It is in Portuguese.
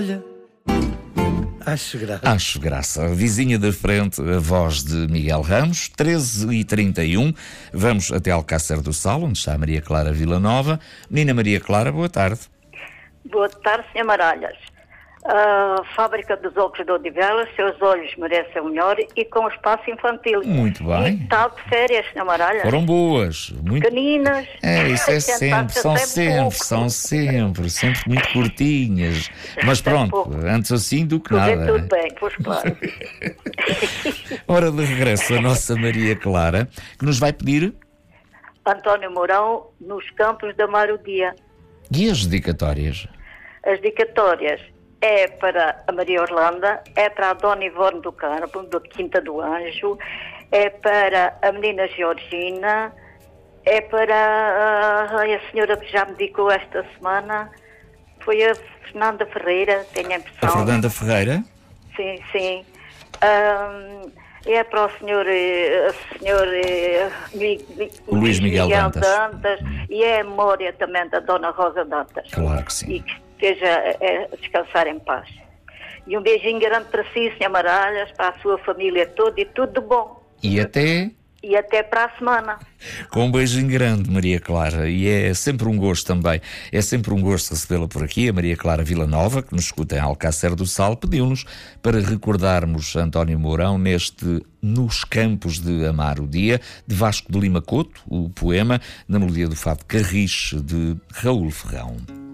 Acho graça. Acho graça. Vizinha da frente, a voz de Miguel Ramos, 13h31. Vamos até Alcácer do Sal, onde está a Maria Clara Villanova. Menina Maria Clara, boa tarde. Boa tarde, Sr. Maralhas. A Fábrica dos Óculos de Odivelas, seus olhos merecem o melhor e com espaço infantil. Muito bem. E tal de férias, Sr. Maralhas. Foram boas. Muito... Pequeninas. Isso é sempre, são sempre muito curtinhas. Mas pronto, antes assim do que nada. Tudo bem, pois claro. Ora, de regresso a nossa Maria Clara, que nos vai pedir... António Mourão, nos Campos da Amar o Dia. E as dedicatórias? As dedicatórias é para a Maria Orlanda, é para a Dona Ivone do Carmo, da Quinta do Anjo, é para a menina Georgina, é para a senhora que já me dedicou esta semana, foi a Fernanda Ferreira, tenho a impressão. A Fernanda Ferreira? Sim. É para o senhor Luís Miguel Dantas. E é a memória também da Dona Rosa Dantas. Claro que sim. E que esteja a descansar em paz. E um beijinho grande para si, Sr. Maralhas, para a sua família toda e tudo de bom. E até para a semana. Com um beijinho grande, Maria Clara, e é sempre um gosto também. É sempre um gosto recebê-la por aqui. A Maria Clara Villanova, que nos escuta em Alcácer do Sal, pediu-nos para recordarmos António Mourão neste Nos Campos de Amar o Dia, de Vasco de Lima Couto, o poema, na melodia do fado Carriche, de Raul Ferrão.